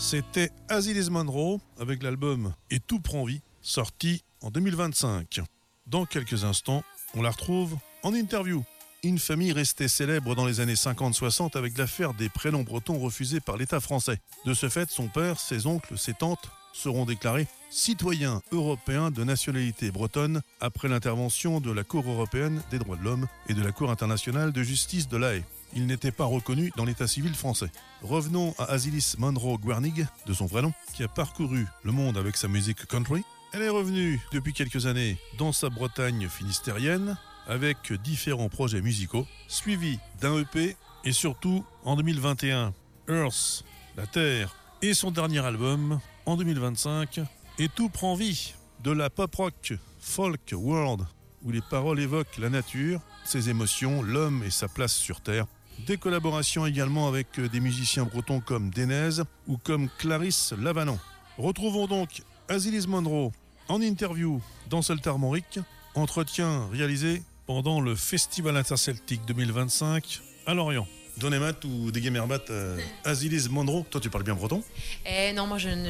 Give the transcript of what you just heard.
C'était Azilis Monroe avec l'album Et tout prend vie, sorti en 2025. Dans quelques instants, on la retrouve en interview. Une famille restée célèbre dans les années 50-60 avec l'affaire des prénoms bretons refusés par l'État français. De ce fait, son père, ses oncles, ses tantes seront déclarés citoyens européens de nationalité bretonne après l'intervention de la Cour européenne des droits de l'homme et de la Cour internationale de justice de La Haye. Il n'était pas reconnu dans l'état civil français. Revenons à Azilis Monroe Guernig, de son vrai nom, qui a parcouru le monde avec sa musique country. Elle est revenue depuis quelques années dans sa Bretagne finistérienne avec différents projets musicaux, suivis d'un EP et surtout en 2021, Earth, la Terre, et son dernier album en 2025, Et tout prend vie, de la pop rock folk world, où les paroles évoquent la nature, ses émotions, l'homme et sa place sur Terre. Des collaborations également avec des musiciens bretons comme Denez ou comme Clarisse Lavanon. Retrouvons donc Azilis Monroe en interview dans Celtarmoric, entretien réalisé pendant le Festival Interceltique 2025 à Lorient. Donemat ou Degemerbat, Azilis Monroe, toi tu parles bien breton ? Non, moi je ne